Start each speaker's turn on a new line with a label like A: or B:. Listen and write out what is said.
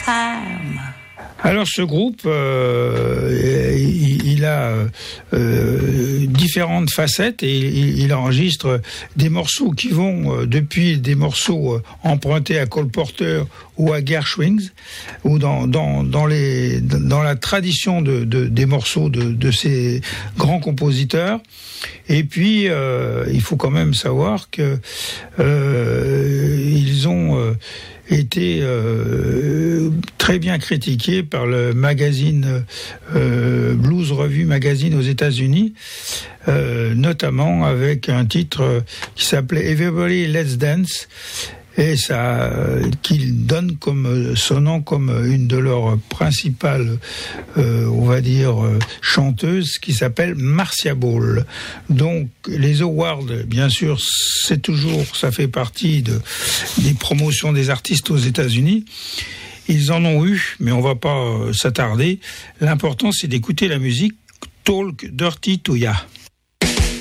A: time.
B: Alors ce groupe, il a différentes facettes et il enregistre des morceaux qui vont depuis des morceaux empruntés à Cole Porter ou à Gershwin, ou dans la tradition des morceaux de ces grands compositeurs. Et puis il faut quand même savoir que ils ont été très bien critiqués par le magazine Blues Revue Magazine aux États-Unis, notamment avec un titre qui s'appelait Everybody Let's Dance, et ça qu'il donne comme sonnant comme une de leurs principales on va dire chanteuses, qui s'appelle Marcia Ball. Donc les awards, bien sûr, ça fait partie des promotions des artistes aux États-Unis. Ils en ont eu, mais on va pas s'attarder. L'important, c'est d'écouter la musique Talk Dirty to Ya.